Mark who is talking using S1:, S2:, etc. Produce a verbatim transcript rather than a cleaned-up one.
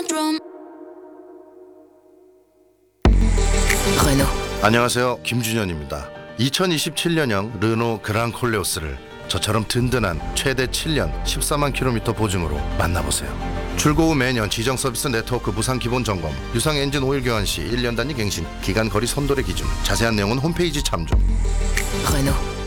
S1: drum. Renault.
S2: 안녕하세요, 김준현입니다. 이천이십칠년형 르노 그랑 콜레오스를 저처럼 든든한 최대 칠 년 십사만 킬로미터 보증으로 만나보세요. 출고 후 매년 지정 서비스 네트워크 무상 기본 점검, 유상 엔진 오일 교환 시 일 년 단위 갱신, 기간 거리 선도의 기준, 자세한 내용은 홈페이지 참조.
S1: Renault.